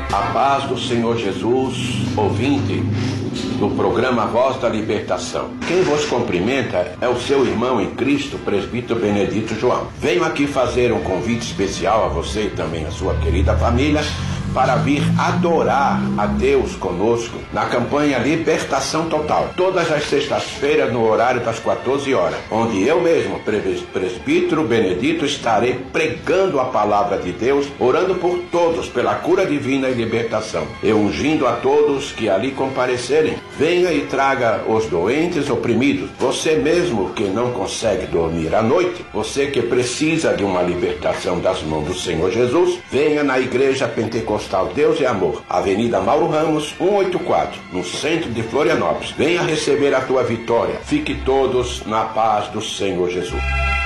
A paz do Senhor Jesus, ouvinte do programa Voz da Libertação. Quem vos cumprimenta é o seu irmão em Cristo, presbítero Benedito João. Venho aqui fazer um convite especial a você e também a sua querida família para vir adorar a Deus conosco na campanha Libertação Total, todas as sextas-feiras no horário das 14 horas, onde eu mesmo, presbítero Benedito, estarei pregando a palavra de Deus, orando por todos pela cura divina e libertação, e ungindo a todos que ali comparecerem. Venha e traga os doentes oprimidos, você mesmo que não consegue dormir à noite, você que precisa de uma libertação das mãos do Senhor Jesus, venha na Igreja Pentecostal Deus e Amor, Avenida Mauro Ramos, 184, no centro de Florianópolis. Venha receber a tua vitória. Fique todos na paz do Senhor Jesus.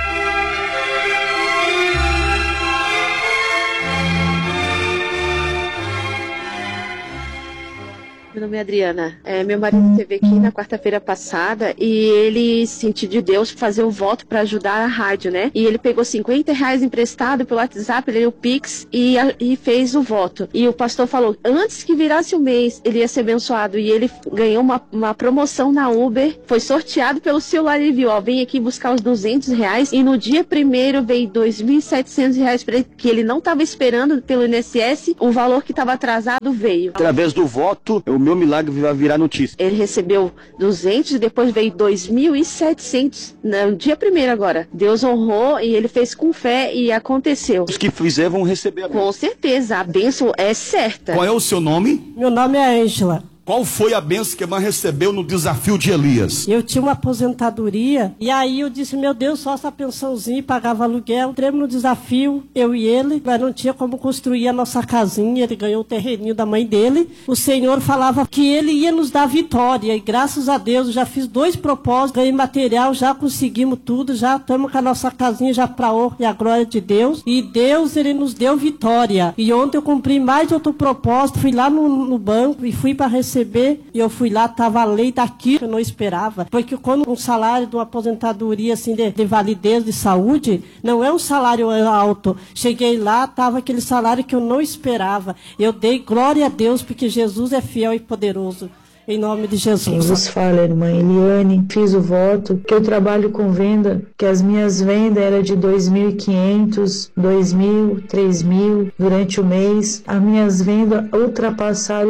Meu nome é Adriana. Meu marido esteve aqui na quarta-feira passada e ele sentiu de Deus fazer o voto para ajudar a rádio, né? E ele pegou R$50 emprestado pelo WhatsApp, ele deu o Pix e fez o voto. E o pastor falou, antes que virasse o mês, ele ia ser abençoado. E ele ganhou uma promoção na Uber, foi sorteado pelo celular e viu, vem aqui buscar os R$200 e no dia 1º veio R$2.700 para ele, que ele não estava esperando pelo INSS, o valor que estava atrasado veio. Através do voto, o meu milagre vai virar notícia. Ele recebeu 200 e depois veio 2.700 no dia 1º agora. Deus honrou e ele fez com fé e aconteceu. Os que fizer vão receber a bênção. Com certeza, a bênção é certa. Qual é o seu nome? Meu nome é Ângela. Qual foi a bênção que a irmã recebeu no desafio de Elias? Eu tinha uma aposentadoria e aí eu disse, meu Deus, só essa pensãozinha, pagava aluguel. Entremos no desafio, eu e ele, mas não tinha como construir a nossa casinha. Ele ganhou o terreninho da mãe dele. O Senhor falava que ele ia nos dar vitória e graças a Deus eu já fiz 2 propósitos, ganhei material, já conseguimos tudo, já estamos com a nossa casinha já para a honra e a glória de Deus. E Deus, ele nos deu vitória. E ontem eu cumpri mais outro propósito, fui lá no banco e fui para receber. E eu fui lá, estava a lei daqui que eu não esperava. Porque quando um salário de uma aposentadoria assim, de validez de saúde, não é um salário alto. Cheguei lá, estava aquele salário que eu não esperava. Eu dei glória a Deus, porque Jesus é fiel e poderoso. Em nome de Jesus. Quem vos fala, irmã Eliane, fiz o voto que eu trabalho com venda, que as minhas vendas eram de 2.500, 2.000, 3.000 durante o mês. As minhas vendas ultrapassaram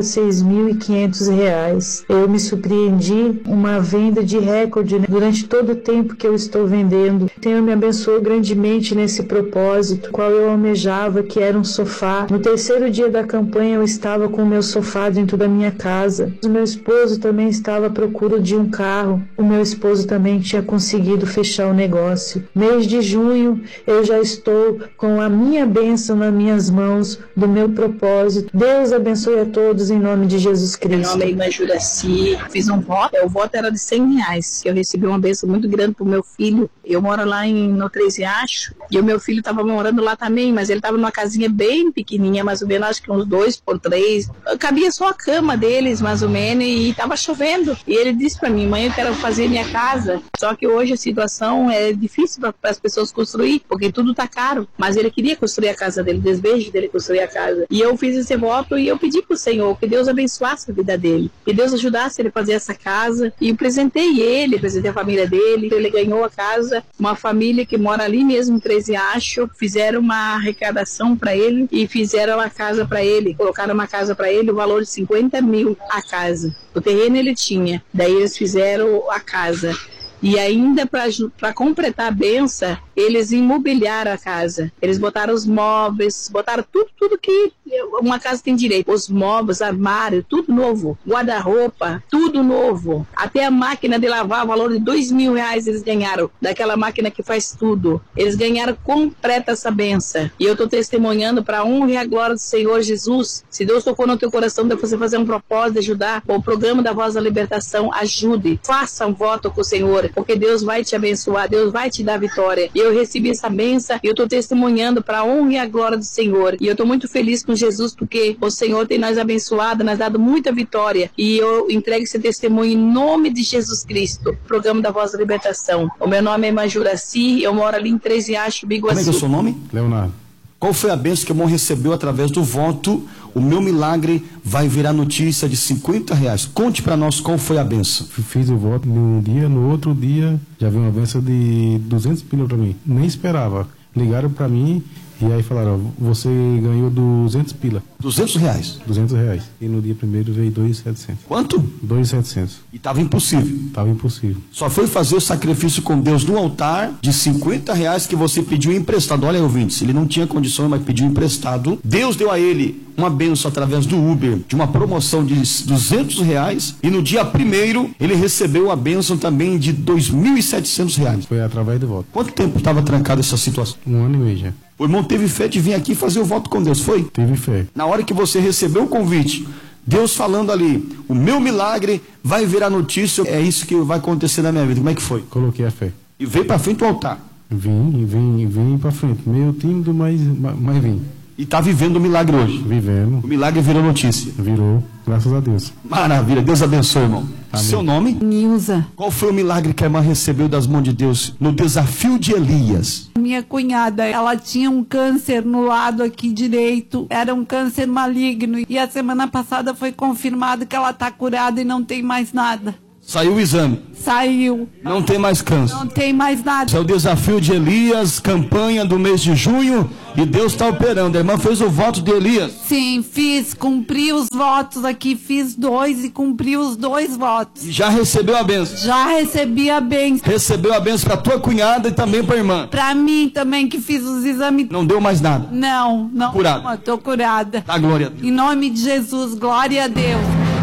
R$6.500. Eu me surpreendi, uma venda de recorde, né? Durante todo o tempo que eu estou vendendo. O Senhor me abençoou grandemente nesse propósito, qual eu almejava, que era um sofá. No 3º dia da campanha eu estava com o meu sofá dentro da minha casa. O meu esposo também estava à procura de um carro. O meu esposo também tinha conseguido fechar o negócio. Mês de junho, eu já estou com a minha bênção nas minhas mãos, do meu propósito. Deus abençoe a todos em nome de Jesus Cristo. Meu nome é irmã Juraci. Fiz um voto. O voto era de R$100. Eu recebi uma bênção muito grande pro meu filho. Eu moro lá no Três Riachos. E o meu filho estava morando lá também, mas ele estava numa casinha bem pequenininha, mais ou menos, acho que uns 2x3. Cabia só a cama deles, mais ou menos, e estava chovendo. E ele disse para mim, mãe, eu quero fazer minha casa. Só que hoje a situação é difícil para as pessoas construir, porque tudo está caro. Mas ele queria construir a casa dele, o desejo dele construir a casa. E eu fiz esse voto e eu pedi para o Senhor que Deus abençoasse a vida dele, que Deus ajudasse ele a fazer essa casa. E eu presentei ele, presentei a família dele. Ele ganhou a casa, uma família que mora ali mesmo em Três Riachos. Fizeram uma arrecadação para ele e fizeram uma casa para ele. Colocaram uma casa para ele, o valor de 50 mil a casa. O terreno ele tinha, daí eles fizeram a casa. E ainda para completar a benção, eles imobiliaram a casa. Eles botaram os móveis, botaram tudo que uma casa tem direito. Os móveis, armário, tudo novo. Guarda-roupa, tudo novo. Até a máquina de lavar, valor de R$2.000 eles ganharam. Daquela máquina que faz tudo. Eles ganharam completa essa benção. E eu estou testemunhando para a honra e a glória do Senhor Jesus. Se Deus tocou no teu coração de você fazer um propósito de ajudar o programa da Voz da Libertação, ajude. Faça um voto com o Senhor, porque Deus vai te abençoar, Deus vai te dar vitória. E eu recebi essa benção e eu estou testemunhando para a honra e a glória do Senhor. E eu estou muito feliz com Jesus, porque o Senhor tem nos abençoado, nos dado muita vitória. E eu entrego esse testemunho em nome de Jesus Cristo. Programa da Voz da Libertação. O meu nome é irmã Juraci, eu moro ali em Três Riachos, Biguaçu. Como é que é o seu nome? Leonardo. Qual foi a bênção que o irmão recebeu através do voto, o meu milagre vai virar notícia de R$50. Conte para nós qual foi a benção. Fiz o voto num dia, no outro dia já veio uma benção de 200 pila para mim. Nem esperava. Ligaram para mim e aí falaram, você ganhou 200 pila. R$200? R$200. E no dia primeiro veio 2.700. Quanto? 2.700. E estava impossível. Estava impossível. Só foi fazer o sacrifício com Deus no altar de R$50 que você pediu emprestado. Olha, ouvintes, ele não tinha condições, mas pediu emprestado. Deus deu a ele uma bênção através do Uber, de uma promoção de R$200, e no dia 1º ele recebeu a bênção também de R$2.700. Foi através do voto. Quanto tempo estava trancada essa situação? 1 ano e meio já. O irmão teve fé de vir aqui fazer o voto com Deus, foi? Teve fé. Na hora que você recebeu o convite, Deus falando ali, o meu milagre vai virar notícia, é isso que vai acontecer na minha vida. Como é que foi? Coloquei a fé. E veio para frente do altar. Vim para frente. Meio tímido, mas vim. E está vivendo o milagre hoje. Vivendo. O milagre virou notícia. Virou, graças a Deus. Maravilha, Deus abençoe, irmão. Amém. Seu nome? Nilza. Qual foi o milagre que a irmã recebeu das mãos de Deus no desafio de Elias? Minha cunhada, ela tinha um câncer no lado aqui direito, era um câncer maligno, e a semana passada foi confirmado que ela está curada e não tem mais nada. Saiu o exame. Saiu. Não tem mais câncer. Não tem mais nada. Esse é o desafio de Elias, campanha do mês de junho, e Deus está operando. A irmã fez o voto de Elias. Sim, cumpri os votos aqui, fiz 2 e cumpri os 2 votos. E já recebeu a bênção. Já recebi a bênção. Recebeu a bênção para tua cunhada e também para a irmã. Para mim também, que fiz os exames. Não deu mais nada. Não. Curada. Estou curada. Dá glória a Deus. Em nome de Jesus, glória a Deus.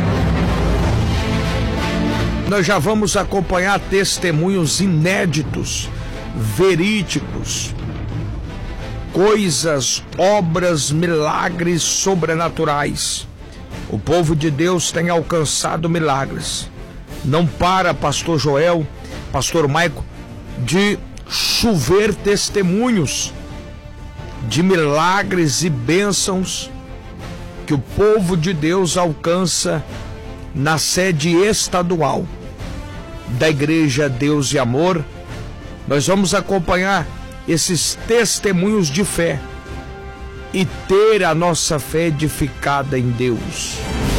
Nós já vamos acompanhar testemunhos inéditos, verídicos, coisas, obras, milagres sobrenaturais. O povo de Deus tem alcançado milagres. Não para, pastor Joel, pastor Maico, de chover testemunhos de milagres e bênçãos que o povo de Deus alcança na sede estadual da Igreja Deus e Amor. Nós vamos acompanhar esses testemunhos de fé e ter a nossa fé edificada em Deus.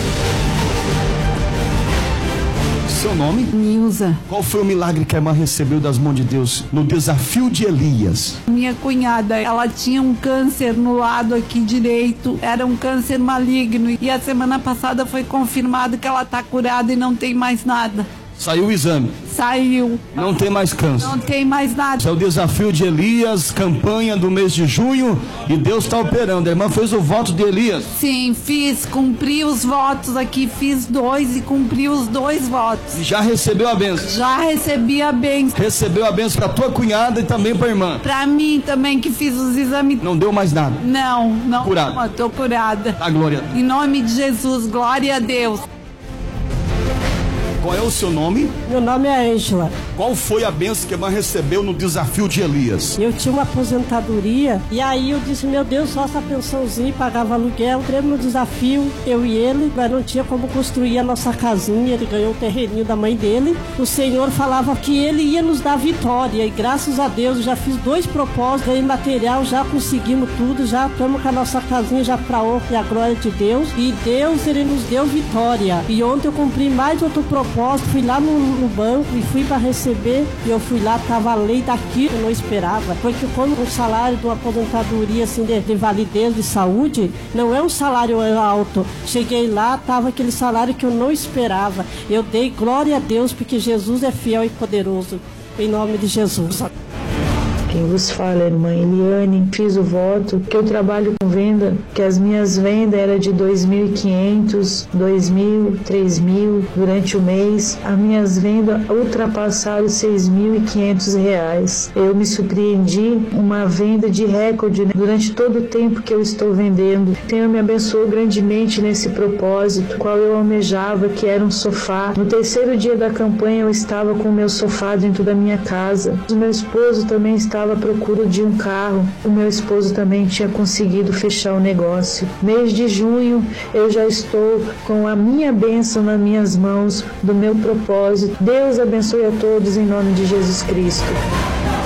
Seu nome? Nilza. Qual foi o milagre que a irmã recebeu das mãos de Deus no desafio de Elias? Minha cunhada, ela tinha um câncer no lado aqui direito, era um câncer maligno, e a semana passada foi confirmado que ela está curada e não tem mais nada. Saiu o exame. Saiu. Não tem mais câncer. Não tem mais nada. Esse é o desafio de Elias, campanha do mês de junho, e Deus está operando. A irmã fez o voto de Elias. Sim, cumpri os votos aqui, fiz 2 e cumpri os 2 votos. E já recebeu a bênção. Já recebi a bênção. Recebeu a bênção para tua cunhada e também para a irmã. Para mim também, que fiz os exames. Não deu mais nada. Não. Curada. Estou curada. Dá glória a Deus. Em nome de Jesus, glória a Deus. Qual é o seu nome? Meu nome é Ângela. Qual foi a bênção que a irmã recebeu no desafio de Elias? Eu tinha uma aposentadoria e aí eu disse, meu Deus, só essa pensãozinha, pagava aluguel, entramos no desafio, eu e ele, mas não tinha como construir a nossa casinha, ele ganhou o terreninho da mãe dele. O Senhor falava que ele ia nos dar vitória e graças a Deus eu já fiz 2 propósitos, ganhei material, já conseguimos tudo, já estamos com a nossa casinha já para honra e a glória de Deus, e Deus, ele nos deu vitória. E ontem eu cumpri mais outro propósito, fui lá no banco e fui para receber, e eu fui lá, tava a lei daqui, eu não esperava, porque como o salário de uma aposentadoria assim de validez de saúde não é um salário alto, cheguei lá, tava aquele salário que eu não esperava. Eu dei glória a Deus porque Jesus é fiel e poderoso, em nome de Jesus. Quem vos fala é a irmã Eliane. Fiz o voto que eu trabalho com venda, que as minhas vendas eram de 2.500, 2.000, 3.000 durante o mês. As minhas vendas ultrapassaram R$6.500. Eu me surpreendi, uma venda de recorde durante todo o tempo que eu estou vendendo. O Senhor me abençoou grandemente nesse propósito, qual eu almejava, que era um sofá. No 3º dia da campanha eu estava com o meu sofá dentro da minha casa. O meu esposo também estava à procura de um carro. O meu esposo também tinha conseguido fechar o negócio. Mês de junho eu já estou com a minha bênção nas minhas mãos, do meu propósito. Deus abençoe a todos em nome de Jesus Cristo.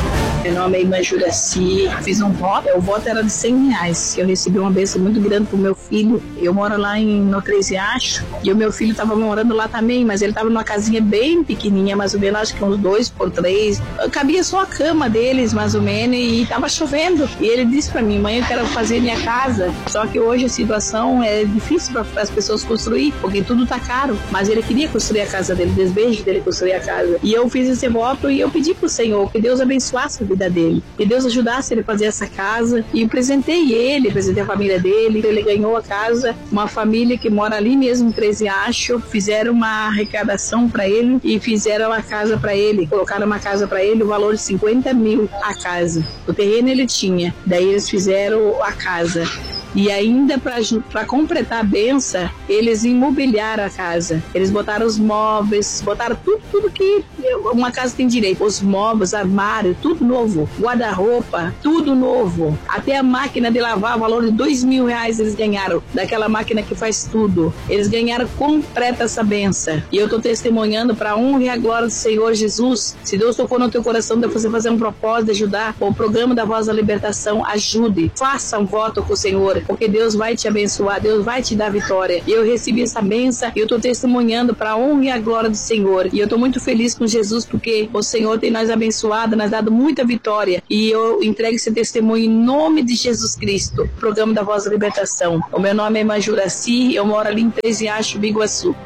Meu nome é Irmã Juraci. Fiz um voto. O voto era de R$100. Eu recebi uma bênção muito grande pro meu filho. Eu moro lá no Três Riachos. E o meu filho estava morando lá também, mas ele estava numa casinha bem pequenininha, mais ou menos, acho que uns 2x3. Cabia só a cama deles, mais ou menos, e estava chovendo. E ele disse para mim: mãe, eu quero fazer minha casa. Só que hoje a situação é difícil para as pessoas construir, porque tudo tá caro. Mas ele queria construir a casa dele, desejo dele construir a casa. E eu fiz esse voto e eu pedi pro Senhor que Deus abençoasse a vida dele, que Deus ajudasse ele a fazer essa casa. E eu presentei ele, presentei a família dele. Ele ganhou a casa, uma família que mora ali mesmo em Três Riachos. Fizeram uma arrecadação para ele e fizeram uma casa para ele, colocaram uma casa para ele, o valor de 50 mil a casa. O terreno ele tinha, daí eles fizeram a casa. E ainda para completar a benção, eles imobiliaram a casa. Eles botaram os móveis, botaram tudo que uma casa tem direito. Os móveis, armário, tudo novo. Guarda-roupa, tudo novo. Até a máquina de lavar, valor de R$2.000 eles ganharam. Daquela máquina que faz tudo. Eles ganharam completa essa benção. E eu estou testemunhando para a honra e a glória do Senhor Jesus. Se Deus tocou no teu coração de você fazer um propósito de ajudar o programa da Voz da Libertação, ajude. Faça um voto com o Senhor, porque Deus vai te abençoar, Deus vai te dar vitória. E eu recebi essa bênção e eu estou testemunhando para a honra e a glória do Senhor. E eu estou muito feliz com Jesus, porque o Senhor tem nos abençoado, nos dado muita vitória. E eu entrego esse testemunho em nome de Jesus Cristo. Programa da Voz da Libertação. O meu nome é Irmã Juraci, eu moro ali em Três Riachos, Biguaçu.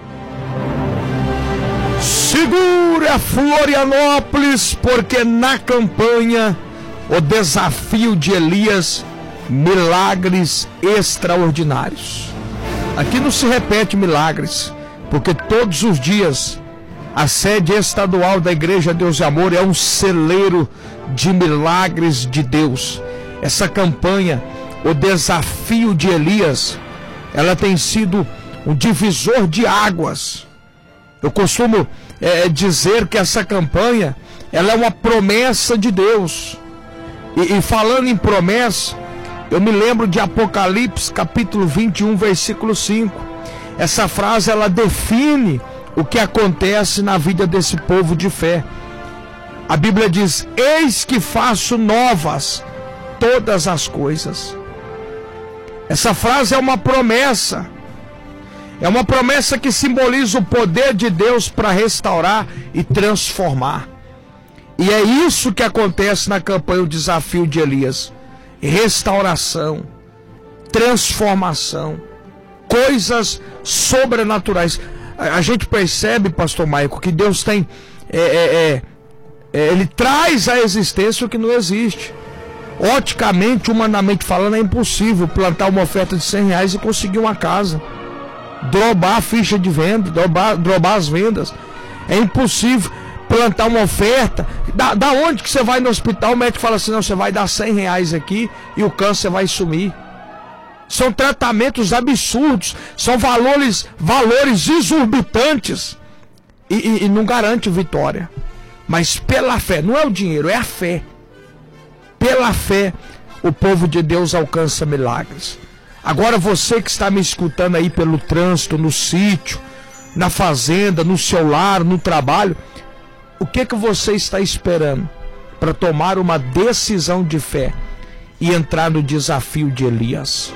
Segura Florianópolis, porque na campanha o desafio de Elias, milagres extraordinários. Aqui não se repete milagres, porque todos os dias a sede estadual da Igreja Deus e Amor é um celeiro de milagres de Deus. Essa campanha, o desafio de Elias, ela tem sido um divisor de águas. Eu costumo dizer que essa campanha, ela é uma promessa de Deus. E falando em promessa, eu me lembro de Apocalipse, capítulo 21, versículo 5. Essa frase, ela define o que acontece na vida desse povo de fé. A Bíblia diz: eis que faço novas todas as coisas. Essa frase é uma promessa. É uma promessa que simboliza o poder de Deus para restaurar e transformar. E é isso que acontece na campanha O Desafio de Elias. Restauração, transformação, coisas sobrenaturais. A gente percebe, pastor Maico, que Deus tem Ele traz à existência o que não existe. Oticamente, humanamente falando, é impossível plantar uma oferta de R$100 e conseguir uma casa, drobar a ficha de venda, drobar as vendas. É impossível plantar uma oferta. Da onde que você vai no hospital, o médico fala assim: não, você vai dar R$100 aqui e o câncer vai sumir. São tratamentos absurdos, são valores exorbitantes e não garante vitória. Mas pela fé, não é o dinheiro, é a fé. Pela fé, o povo de Deus alcança milagres. Agora você que está me escutando aí pelo trânsito, no sítio, na fazenda, no seu lar, no trabalho, o que você está esperando para tomar uma decisão de fé e entrar no desafio de Elias?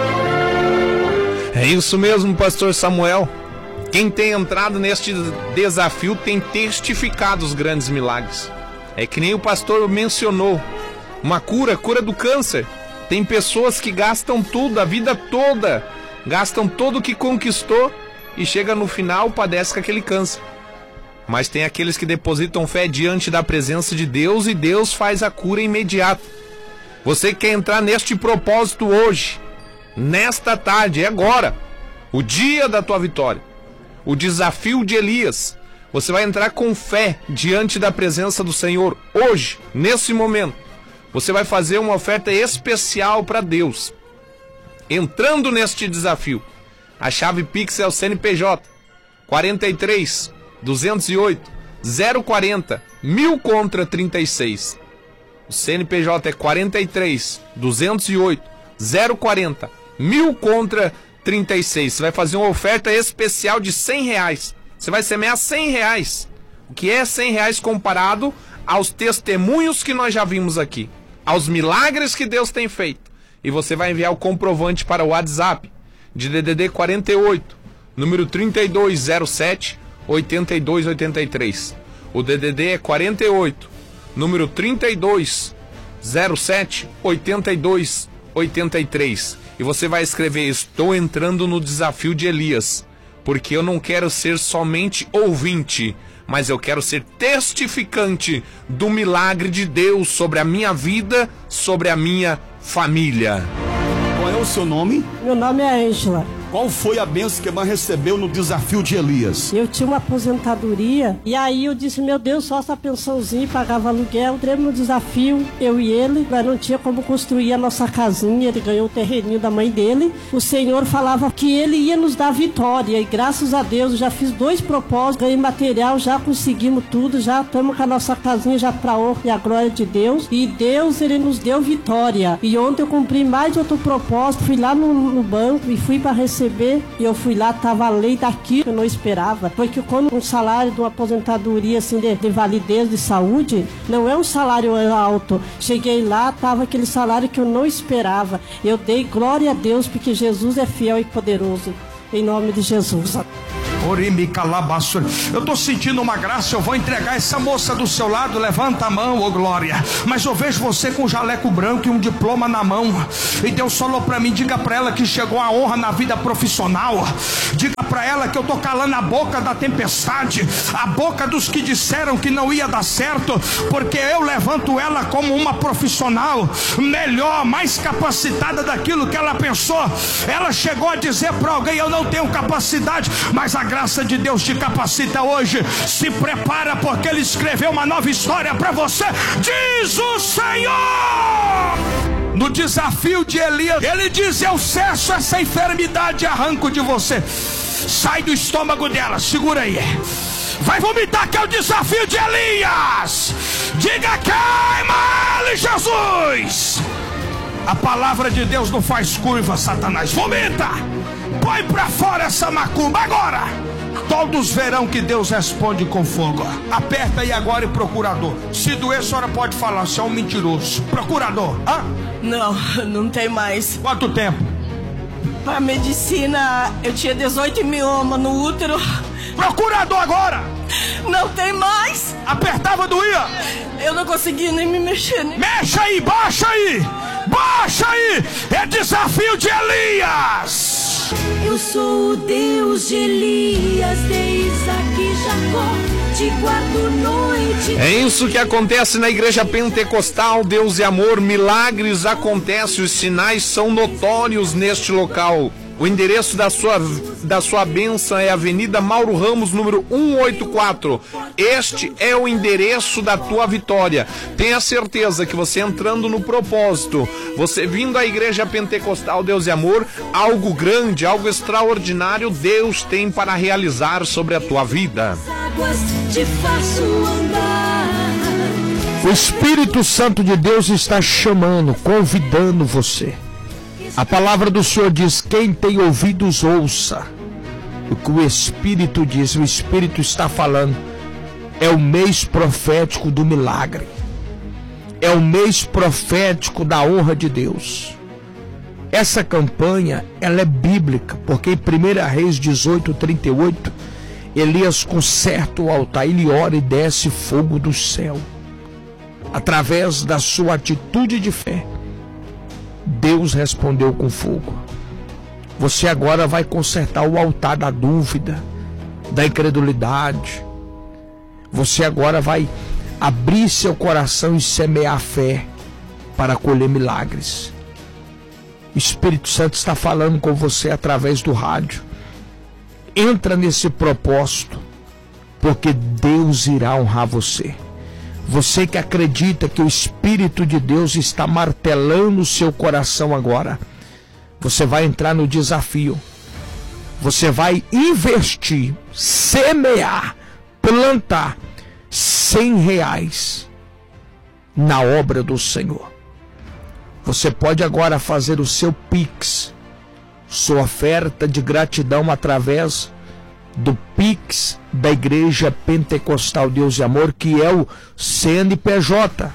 É isso mesmo, pastor Samuel. Quem tem entrado neste desafio tem testificado os grandes milagres. É que nem o pastor mencionou, uma cura do câncer. Tem pessoas que gastam tudo, a vida toda, gastam tudo o que conquistou e chega no final, padece com aquele câncer. Mas tem aqueles que depositam fé diante da presença de Deus e Deus faz a cura imediata. Você quer entrar neste propósito hoje, nesta tarde, é agora, o dia da tua vitória, o desafio de Elias. Você vai entrar com fé diante da presença do Senhor hoje, nesse momento. Você vai fazer uma oferta especial para Deus. Entrando neste desafio, a chave Pix é o CNPJ 43 208 040 1000 contra 36. O CNPJ é 43 208 040 1000 contra 36. Você vai fazer uma oferta especial de R$100. Você vai semear R$100. O que é R$100 comparado aos testemunhos que nós já vimos aqui, aos milagres que Deus tem feito. E você vai enviar o comprovante para o WhatsApp de DDD 48, número 3207 8283. O DDD é 48, número 3207 8283. E você vai escrever: estou entrando no desafio de Elias, porque eu não quero ser somente ouvinte, mas eu quero ser testificante do milagre de Deus sobre a minha vida, sobre a minha família. Qual é o seu nome? Meu nome é Ângela. Qual foi a bênção que a irmã recebeu no desafio de Elias? Eu tinha uma aposentadoria e aí eu disse, meu Deus, só essa pensãozinha, pagava aluguel. Entramos no desafio, eu e ele, mas não tinha como construir a nossa casinha. Ele ganhou o terreninho da mãe dele. O Senhor falava que ele ia nos dar vitória e graças a Deus eu já fiz 2 propósitos, ganhei material, já conseguimos tudo, já estamos com a nossa casinha já para a honra e a glória de Deus. E Deus, ele nos deu vitória. E ontem eu cumpri mais outro propósito, fui lá no banco e fui para receber. E eu fui lá, tava a lei daqui que eu não esperava. Porque quando um salário de uma aposentadoria assim de validez de saúde, não é um salário alto. Cheguei lá, tava aquele salário que eu não esperava. Eu dei glória a Deus porque Jesus é fiel e poderoso. Em nome de Jesus. Eu tô sentindo uma graça, eu vou entregar essa moça do seu lado. Levanta a mão, ô glória. Mas eu vejo você com um jaleco branco e um diploma na mão. E Deus falou pra mim, diga pra ela que chegou a honra na vida profissional. Diga pra ela que eu tô calando a boca da tempestade, a boca dos que disseram que não ia dar certo, porque eu levanto ela como uma profissional melhor, mais capacitada daquilo que ela pensou. Ela chegou a dizer pra alguém, eu não tenho capacidade, mas a graça de Deus te capacita hoje. Se prepara, porque Ele escreveu uma nova história para você, diz o Senhor. No desafio de Elias, Ele diz, eu cesso essa enfermidade e arranco de você. Sai do estômago dela, segura aí. Vai vomitar, que é o desafio de Elias. Diga, queima ele, Jesus. A palavra de Deus não faz curva, Satanás. Vomita. Põe pra fora essa macumba agora. Todos verão que Deus responde com fogo. Aperta aí agora, e procurador. Se doer, a senhora pode falar, você é um mentiroso. Procurador, hã? Não tem mais. Quanto tempo? Pra medicina, eu tinha 18 mioma no útero. Procurador agora. Não tem mais. Apertava, doía? Eu não conseguia nem me mexer. Mexa aí, baixa aí. Baixa aí. É desafio de Elias. Eu sou o Deus de Elias, de Isaac e Jacó, te guardo noite. É isso que acontece na Igreja Pentecostal, Deus e amor, milagres acontecem, os sinais são notórios neste local. O endereço da sua bênção é Avenida Mauro Ramos, número 184. Este é o endereço da tua vitória. Tenha certeza que você entrando no propósito, você vindo à Igreja Pentecostal Deus e Amor, algo grande, algo extraordinário Deus tem para realizar sobre a tua vida. O Espírito Santo de Deus está chamando, convidando você. A palavra do Senhor diz, quem tem ouvidos ouça o que o Espírito diz. O Espírito está falando. É o mês profético do milagre. É o mês profético da honra de Deus. Essa campanha, ela é bíblica, porque em 1 Reis 18:38, Elias conserta o altar, ele ora e desce fogo do céu. Através da sua atitude de fé, Deus respondeu com fogo. Você agora vai consertar o altar da dúvida, da incredulidade. Você agora vai abrir seu coração e semear fé para colher milagres. O Espírito Santo está falando com você através do rádio. Entra nesse propósito, porque Deus irá honrar você. Você que acredita que o Espírito de Deus está martelando o seu coração agora, você vai entrar no desafio. Você vai investir, semear, plantar R$100 na obra do Senhor. Você pode agora fazer o seu Pix, sua oferta de gratidão através do Pix da Igreja Pentecostal Deus e Amor, que é o CNPJ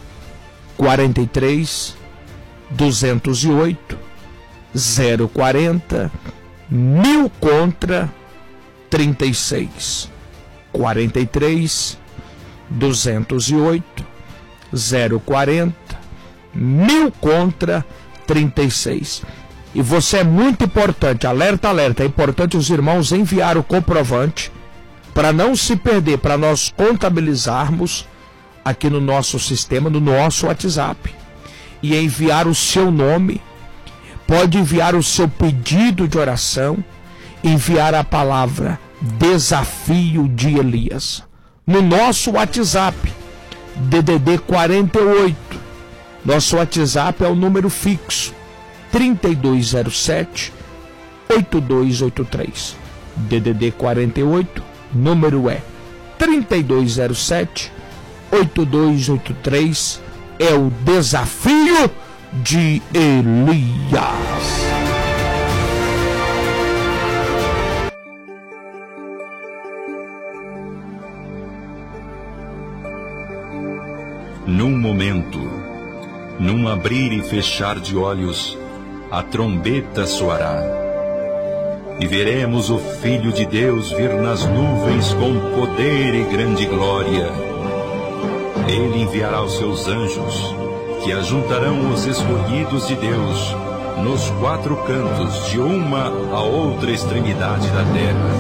43 208 040 1000 contra 36. 43 208 040 1000 contra 36. E você é muito importante, alerta, alerta, é importante os irmãos enviar o comprovante para não se perder, para nós contabilizarmos aqui no nosso sistema, no nosso WhatsApp, e enviar o seu nome. Pode enviar o seu pedido de oração, enviar a palavra Desafio de Elias no nosso WhatsApp, DDD 48. Nosso WhatsApp é o número fixo 3207-8283. DDD 48, número é 3207-8283. É o Desafio de Elias. Num momento, num abrir e fechar de olhos, a trombeta soará, e veremos o Filho de Deus vir nas nuvens com poder e grande glória. Ele enviará os seus anjos, que ajuntarão os escolhidos de Deus nos quatro cantos, de uma a outra extremidade da terra.